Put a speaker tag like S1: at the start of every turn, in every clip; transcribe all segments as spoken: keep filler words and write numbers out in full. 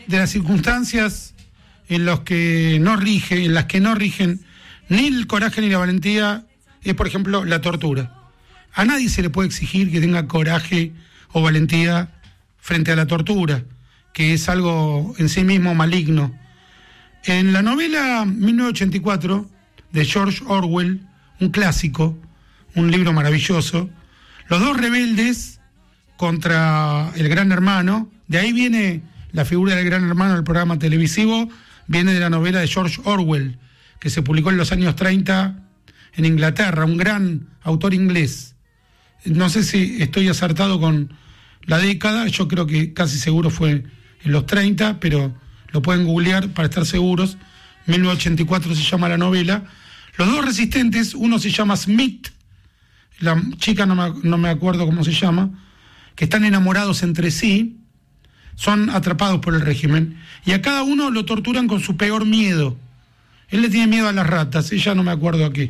S1: de las circunstancias en las que no rige, en las que no rigen ni el coraje ni la valentía, es, por ejemplo, la tortura. A nadie se le puede exigir que tenga coraje o valentía frente a la tortura, que es algo en sí mismo maligno. En la novela mil novecientos ochenta y cuatro de George Orwell, un clásico, un libro maravilloso, los dos rebeldes contra el Gran Hermano, de ahí viene la figura del Gran Hermano del programa televisivo, viene de la novela de George Orwell, que se publicó en los años treinta en Inglaterra, un gran autor inglés. No sé si estoy acertado con la década, yo creo que casi seguro fue en los treinta, pero lo pueden googlear para estar seguros. mil novecientos ochenta y cuatro se llama la novela. Los dos resistentes, uno se llama Smith, la chica no me, no me acuerdo cómo se llama, que están enamorados entre sí, son atrapados por el régimen, y a cada uno lo torturan con su peor miedo. Él le tiene miedo a las ratas, ella no me acuerdo a qué.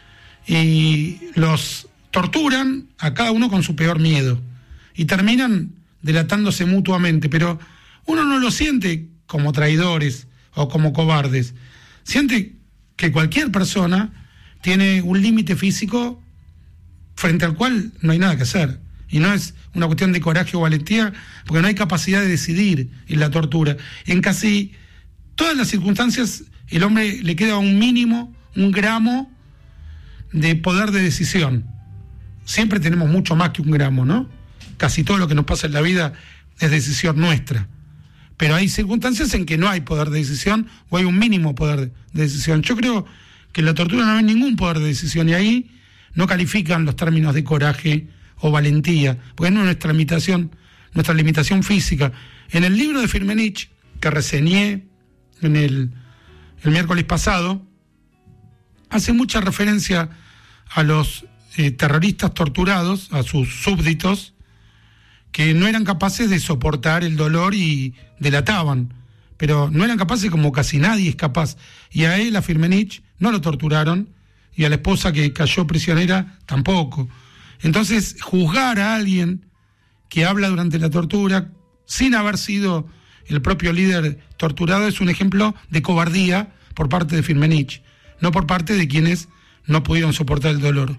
S1: Y los torturan a cada uno con su peor miedo. Y terminan delatándose mutuamente, pero uno no lo siente como traidores o como cobardes. Siente que cualquier persona tiene un límite físico frente al cual no hay nada que hacer. Y no es una cuestión de coraje o valentía, porque no hay capacidad de decidir en la tortura. En casi todas las circunstancias, el hombre le queda un mínimo, un gramo de poder de decisión. Siempre tenemos mucho más que un gramo, ¿no? Casi todo lo que nos pasa en la vida es decisión nuestra. Pero hay circunstancias en que no hay poder de decisión o hay un mínimo poder de decisión. Yo creo que en la tortura no hay ningún poder de decisión y ahí no califican los términos de coraje o valentía, porque no es nuestra limitación, nuestra limitación física. En el libro de Firmenich, que reseñé en el, el miércoles pasado, hace mucha referencia a los eh, terroristas torturados, a sus súbditos, que no eran capaces de soportar el dolor y delataban, pero no eran capaces como casi nadie es capaz. Y a él, a Firmenich, no lo torturaron, y a la esposa que cayó prisionera tampoco. Entonces, juzgar a alguien que habla durante la tortura sin haber sido el propio líder torturado es un ejemplo de cobardía por parte de Firmenich, no por parte de quienes no pudieron soportar el dolor.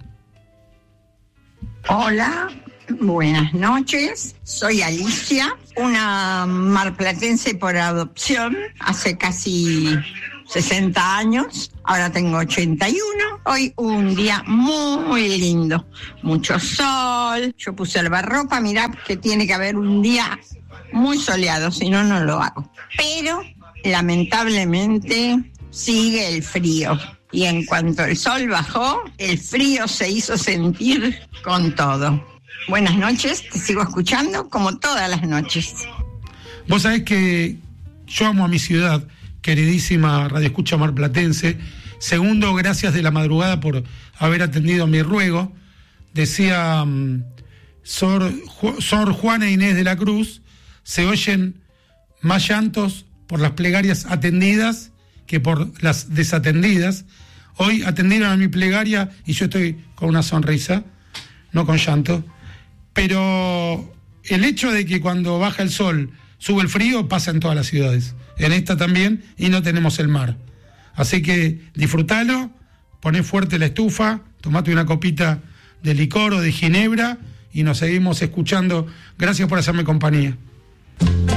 S2: Hola, buenas noches. Soy Alicia, una marplatense por adopción, hace casi sesenta años, ahora tengo ochenta y uno. Hoy un día muy lindo, mucho sol, yo puse el lavarropa, mirá que tiene que haber un día muy soleado, si no, no lo hago. Pero, lamentablemente, sigue el frío. Y en cuanto el sol bajó, el frío se hizo sentir con todo. Buenas noches, te sigo escuchando como todas las noches.
S1: Vos sabés que yo amo a mi ciudad, queridísima radioescucha marplatense. Segundo, gracias de la madrugada por haber atendido mi ruego. Decía um, Sor, Ju, Sor Juana Inés de la Cruz, se oyen más llantos por las plegarias atendidas que por las desatendidas. Hoy atendieron a mi plegaria y yo estoy con una sonrisa, no con llanto. Pero el hecho de que cuando baja el sol sube el frío pasa en todas las ciudades. En esta también, y no tenemos el mar. Así que disfrutalo, poné fuerte la estufa, tomate una copita de licor o de ginebra y nos seguimos escuchando. Gracias por hacerme compañía.